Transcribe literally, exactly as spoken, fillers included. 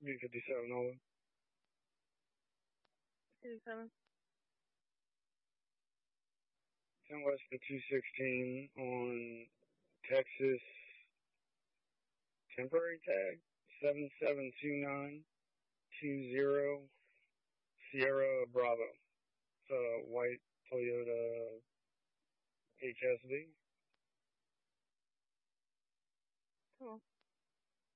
B fifty-seven over. fifty-seven. ten West for two sixteen on Texas temporary tag seven seven two nine two zero Sierra Bravo. It's a white Toyota H S V. Cool.